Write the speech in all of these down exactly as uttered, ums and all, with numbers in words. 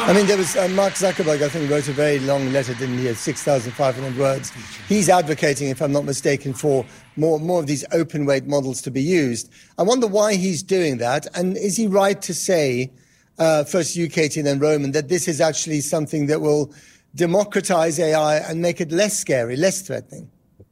I mean, there was uh, Mark Zuckerberg, I think, wrote a very long letter, didn't he, of six thousand five hundred words. He's advocating, if I'm not mistaken, for more, more of these open weight models to be used. I wonder why he's doing that. And is he right to say, uh, first you, Katie, and then Roman, that this is actually something that will democratize A I and make it less scary, less threatening?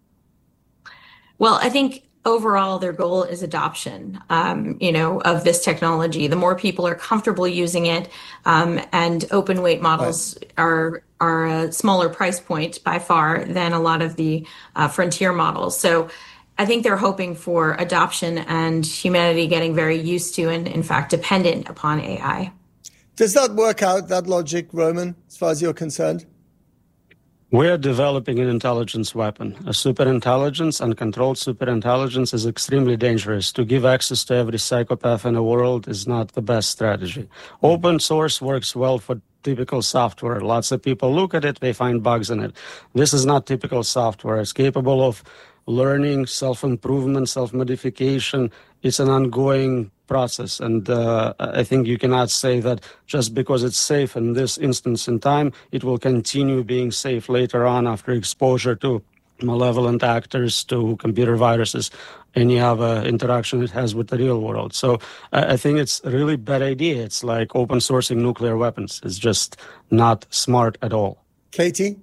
Well, I think overall, their goal is adoption, um, you know, of this technology. The more people are comfortable using it, um, and open weight models right. are are a smaller price point by far than a lot of the uh, frontier models. So I think they're hoping for adoption and humanity getting very used to and, in fact, dependent upon A I. Does that work out, that logic, Roman, as far as you're concerned? We're developing an intelligence weapon. A superintelligence, uncontrolled superintelligence, is extremely dangerous. To give access to every psychopath in the world is not the best strategy. Open source works well for typical software. Lots of people look at it, they find bugs in it. This is not typical software. It's capable of learning, self-improvement, self-modification. It's an ongoing process. And uh, I think you cannot say that just because it's safe in this instance in time, it will continue being safe later on after exposure to malevolent actors, to computer viruses, any other interaction it has with the real world. So uh, I think it's a really bad idea. It's like open sourcing nuclear weapons. It's just not smart at all. Katie?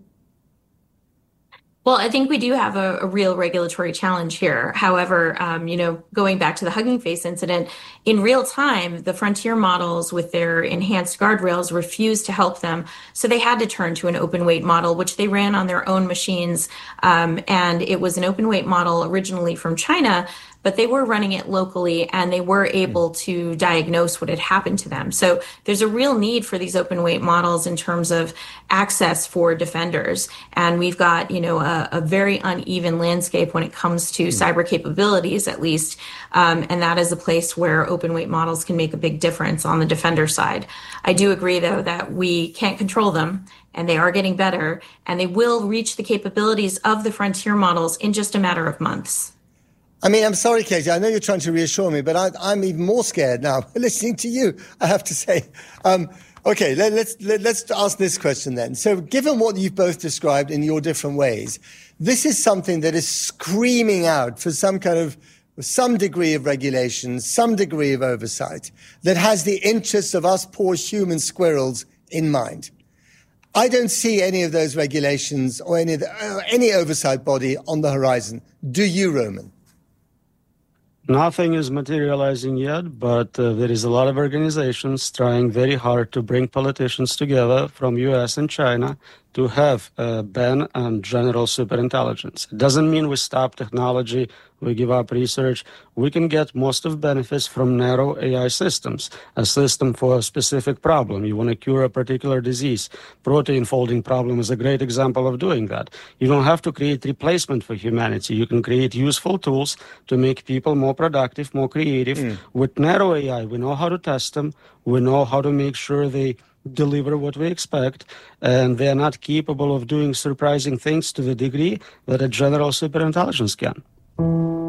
Well, I think we do have a, a real regulatory challenge here. However, um, you know, going back to the Hugging Face incident, in real time, the frontier models with their enhanced guardrails refused to help them. So they had to turn to an open weight model, which they ran on their own machines. Um, and it was an open weight model originally from China, but they were running it locally and they were able to diagnose what had happened to them. So there's a real need for these open weight models in terms of access for defenders. And we've got, you know, a, a very uneven landscape when it comes to cyber capabilities, at least. Um, and that is a place where open weight models can make a big difference on the defender side. I do agree, though, that we can't control them, and they are getting better, and they will reach the capabilities of the frontier models in just a matter of months. I mean, I'm sorry, Katie, I know you're trying to reassure me, but I, I'm even more scared now listening to you, I have to say. Um, okay, let, let's, let, let's ask this question then. So given what you've both described in your different ways, this is something that is screaming out for some kind of, some degree of regulation, some degree of oversight that has the interests of us poor human squirrels in mind. I don't see any of those regulations or any, of the, uh, any oversight body on the horizon. Do you, Roman? Nothing is materializing yet, but uh, there is a lot of organizations trying very hard to bring politicians together from U S and China to have a ban on general superintelligence. It doesn't mean we stop technology, we give up research. We can get most of benefits from narrow A I systems, a system for a specific problem. You want to cure a particular disease. Protein folding problem is a great example of doing that. You don't have to create replacement for humanity. You can create useful tools to make people more productive, more creative. Mm. With narrow A I, we know how to test them. We know how to make sure they deliver what we expect, and they're not capable of doing surprising things to the degree that a general superintelligence can.